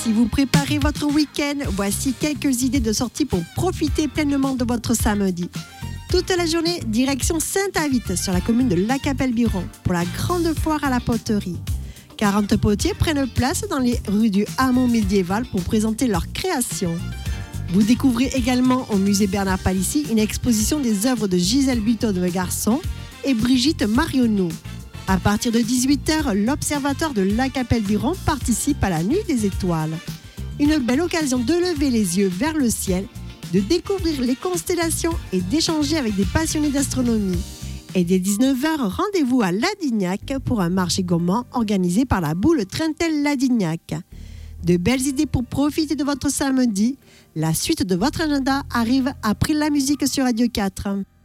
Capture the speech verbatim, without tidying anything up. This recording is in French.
Si vous préparez votre week-end, voici quelques idées de sortie pour profiter pleinement de votre samedi. Toute la journée, direction Saint-Avite sur la commune de Lacapelle-Biron pour la grande foire à la poterie. quarante potiers prennent place dans les rues du hameau médiéval pour présenter leurs créations. Vous découvrez également au musée Bernard Palissy une exposition des œuvres de Gisèle Buteau-Garçon et Brigitte Marionneau. À partir de dix-huit heures, l'Observatoire de Lacapelle-Biron participe à la Nuit des Étoiles. Une belle occasion de lever les yeux vers le ciel, de découvrir les constellations et d'échanger avec des passionnés d'astronomie. Et dès dix-neuf heures, rendez-vous à Ladignac pour un marché gourmand organisé par la boule Trintel Ladignac. De belles idées pour profiter de votre samedi. La suite de votre agenda arrive après la musique sur Radio quatre.